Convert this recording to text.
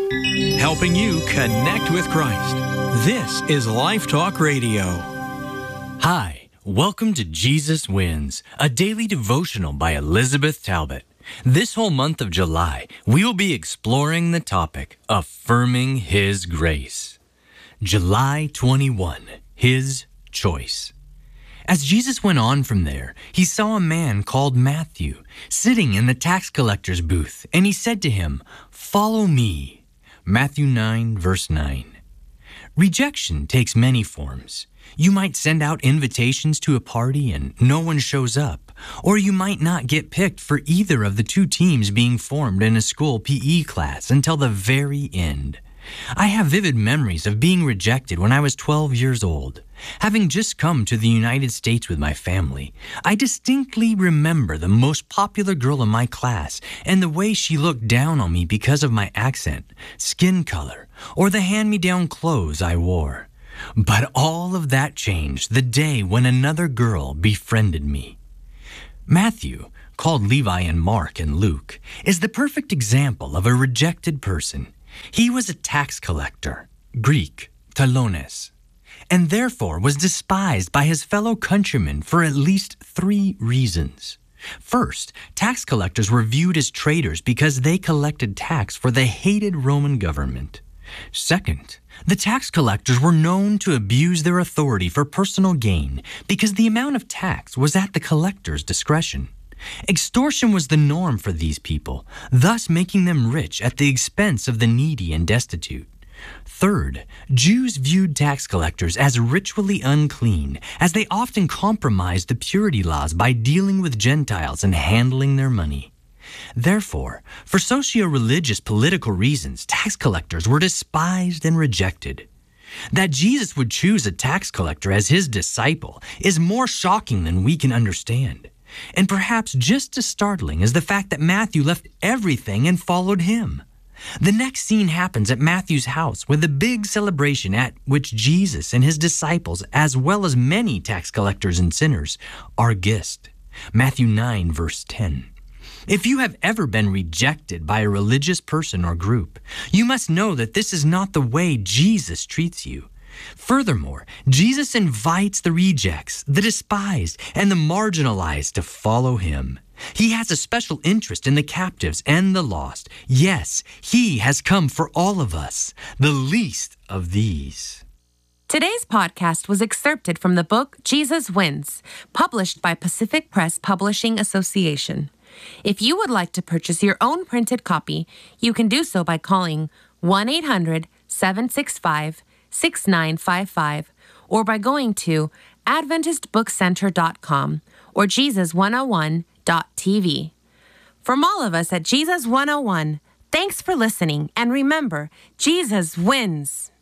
helping you connect with Christ. This is Life Talk Radio. Hi, welcome to Jesus Wins, a daily devotional by Elizabeth Talbot. This whole month of July, we will be exploring the topic, Affirming His Grace. July 21, His Choice. As Jesus went on from there, he saw a man called Matthew sitting in the tax collector's booth, and he said to him, "Follow me." Matthew 9, verse 9. Rejection takes many forms. You might send out invitations to a party and no one shows up, or you might not get picked for either of the two teams being formed in a school PE class until the very end. I have vivid memories of being rejected when I was 12 years old. Having just come to the United States with my family, I distinctly remember the most popular girl in my class and the way she looked down on me because of my accent, skin color, or the hand-me-down clothes I wore. But all of that changed the day when another girl befriended me. Matthew, called Levi and Mark and Luke, is the perfect example of a rejected person. He was a tax collector, Greek, talones, and therefore was despised by his fellow countrymen for at least 3 reasons. First, tax collectors were viewed as traitors because they collected tax for the hated Roman government. Second, the tax collectors were known to abuse their authority for personal gain because the amount of tax was at the collector's discretion. Extortion was the norm for these people, thus making them rich at the expense of the needy and destitute. Third, Jews viewed tax collectors as ritually unclean, as they often compromised the purity laws by dealing with Gentiles and handling their money. Therefore, for socio-religious political reasons, tax collectors were despised and rejected. That Jesus would choose a tax collector as his disciple is more shocking than we can understand. And perhaps just as startling is the fact that Matthew left everything and followed him. The next scene happens at Matthew's house with a big celebration at which Jesus and his disciples, as well as many tax collectors and sinners, are guests. Matthew 9, verse 10. If you have ever been rejected by a religious person or group, you must know that this is not the way Jesus treats you. Furthermore, Jesus invites the rejects, the despised, and the marginalized to follow him. He has a special interest in the captives and the lost. Yes, he has come for all of us, the least of these. Today's podcast was excerpted from the book Jesus Wins, published by Pacific Press Publishing Association. If you would like to purchase your own printed copy, you can do so by calling 1-800-765-6955 or by going to AdventistBookCenter.com or Jesus101.tv. From all of us at Jesus 101, thanks for listening, and remember, Jesus wins.